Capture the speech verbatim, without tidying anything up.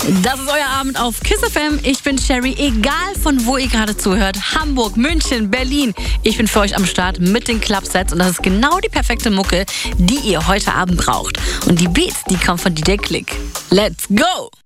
Das ist euer Abend auf KISS F M. Ich bin Sherry, egal von wo ihr gerade zuhört. Hamburg, München, Berlin. Ich bin für euch am Start mit den Clubsets und das ist genau die perfekte Mucke, die ihr heute Abend braucht. Und die Beats, die kommen von D J Click. Let's go!